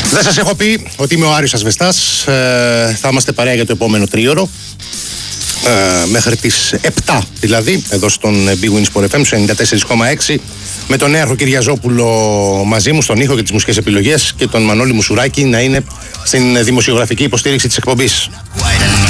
Δεν σας έχω πει ότι είμαι ο Άρης Ασβεστάς. Θα είμαστε παρέα για το επόμενο τρίωρο. Μέχρι τις 7 δηλαδή, εδώ στον Big Win Sport FM, 94,6, με τον Νέαρχο Κυριαζόπουλο μαζί μου στον ήχο και τις μουσικές επιλογές και τον Μανώλη Μουσουράκη να είναι στην δημοσιογραφική υποστήριξη της εκπομπής.